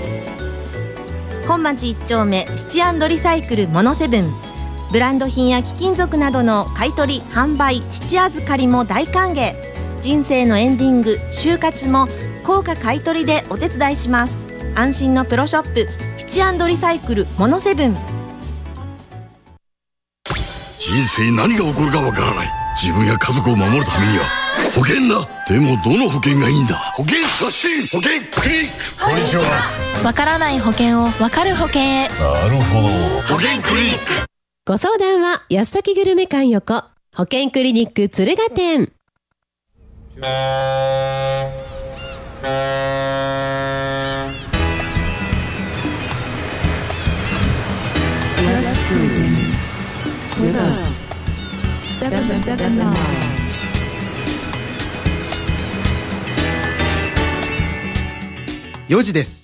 本町1丁目スチ&リサイクルモノセブン、ブランド品や貴金属などの買取販売質預かりも大歓迎。人生のエンディング就活も高価買取でお手伝いします。安心のプロショップ質&リサイクルモノセブン。 人生何が起こるかわからない。自分や家族を守るためには保険だ。でもどの保険がいいんだ。保険刷新保険クリニック。こんにちは。 わからない保険をわかる保険へ。 なるほど。保険クリニック。 ご相談は安崎グルメ館横保険クリニック敦賀店。 4時です。